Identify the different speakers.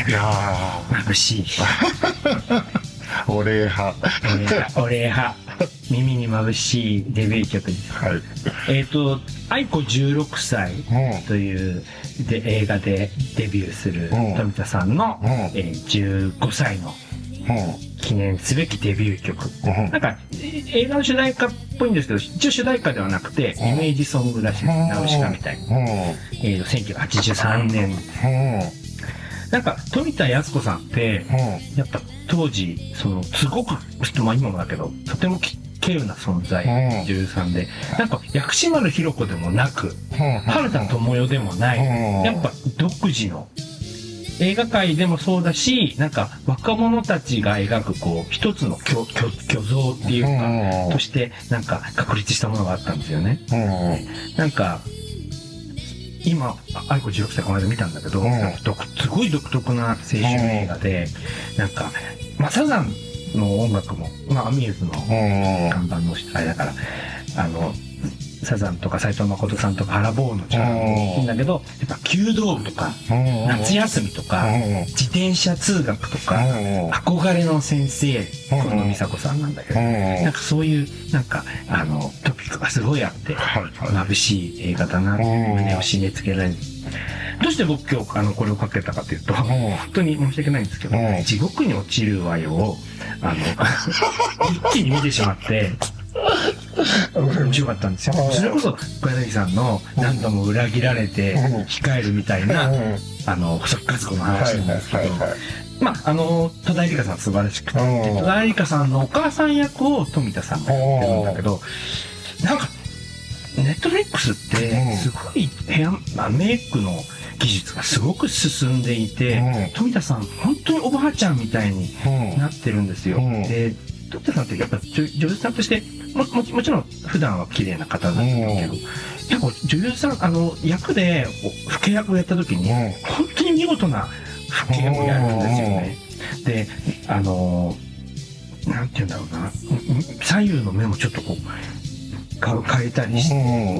Speaker 1: いや
Speaker 2: 眩しい。
Speaker 1: お礼派。
Speaker 2: お礼派。耳に眩しいデビュー曲です。
Speaker 1: はい。
Speaker 2: 愛子16歳という映画でデビューする富田さんの、15歳の記念すべきデビュー曲。なんか映画の主題歌っぽいんですけど、一応主題歌ではなくてイメージソングらしいです。ナウシカみたいな。1983年。なんか富田靖子さんってやっぱ当時すごく今もだけどとても稀有な存在、女優さんで、なんか薬師丸ひろ子でもなく原田知世でもない、やっぱ独自の映画界でもそうだし、なんか若者たちが描くこう一つの虚像っていうかとしてなんか確立したものがあったんですよね。なんか今愛子16歳この間見たんだけど、すごい独特な青春映画で、なんかサザンの音楽もアミューズの看板のあれだから、サザンとか斉藤誠さんとか原坊の力も大きいんだけど、やっぱ弓道部とか夏休みとか自転車通学とか憧れの先生近野美沙子さんなんだけど、なんかそういうなんかトピックがすごいあって眩しい映画だなって胸を締め付けられる。どうして僕今日これをかけたかというと、本当に申し訳ないんですけど、地獄に落ちるわよを一気に見てしまって面白かったんですよ。それこそ小柳さんの何度も裏切られて控えるみたいな細木数子の話なんですけど、戸田恵梨香さん素晴らしくて、戸田恵梨香さんのお母さん役を富田さんがやってるんだけど、なんかネットフリックスってすごいメイクの技術がすごく進んでいて、富田さん本当におばあちゃんみたいになってるんですよ。で富田さんってやっぱ女優さんとしてもちろん普段は綺麗な方なんだけど、やっぱ女優さん役で老け役をやった時に本当に見事な老け役をやるんですよね。でなんて言うんだろうな、左右の目もちょっとこう変えたりして、